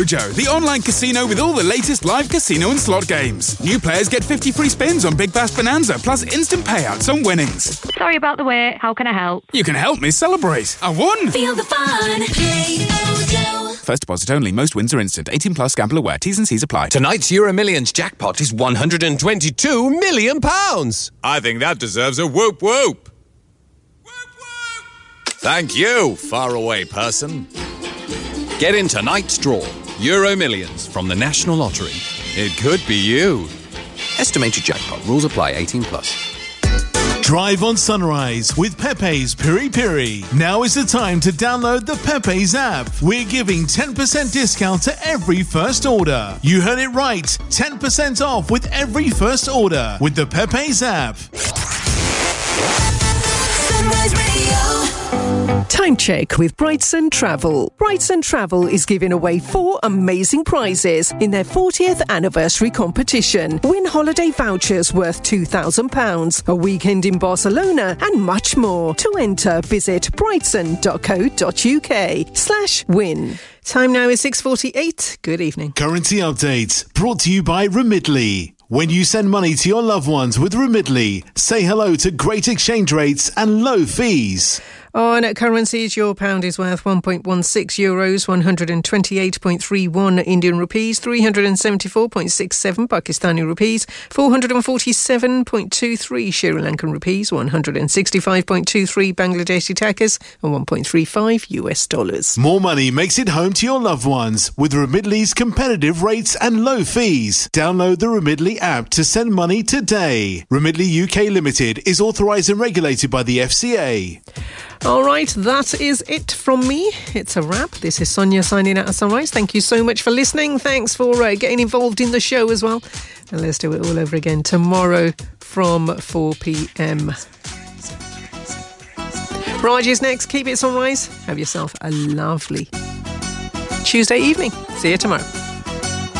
Superjoe, the online casino with all the latest live casino and slot games. New players get 50 free spins on Big Bass Bonanza, plus instant payouts on winnings. Sorry about the wait. How can I help? You can help me celebrate. I won! Feel the fun. Play Ojo. First deposit only. Most wins are instant. 18 plus. Gamble aware. T's and C's apply. Tonight's Euro Millions jackpot is £122 million. I think that deserves a whoop whoop. Thank you, faraway person. Get in tonight's draw. Euro Millions from the National Lottery. It could be you. Estimated jackpot. Rules apply. 18 plus. Drive on Sunrise with Pepe's Piri Piri. Now is the time to download the Pepe's app. We're giving 10% discount to every first order. You heard it right. 10% off with every first order with the Pepe's app. Sunrise Radio. Time check with Brightson Travel. Brightson Travel is giving away 4 amazing prizes in their 40th anniversary competition. Win holiday vouchers worth £2,000, a weekend in Barcelona, and much more. To enter, visit brightson.co.uk/win. Time now is 6:48. Good evening. Currency update brought to you by Remitly. When you send money to your loved ones with Remitly, say hello to great exchange rates and low fees. On currencies, your pound is worth €1.16, 128.31 Indian rupees, 374.67 Pakistani rupees, 447.23 Sri Lankan rupees, 165.23 Bangladeshi takas, and $1.35 US. More money makes it home to your loved ones with Remitly's competitive rates and low fees. Download the Remitly app to send money today. Remitly UK Limited is authorised and regulated by the FCA. All right, that is it from me. It's a wrap. This is Sonia signing out at Sunrise. Thank you so much for listening. Thanks for getting involved in the show as well. And let's do it all over again tomorrow from 4 p.m. Raj is next. Keep it Sunrise. Have yourself a lovely Tuesday evening. See you tomorrow.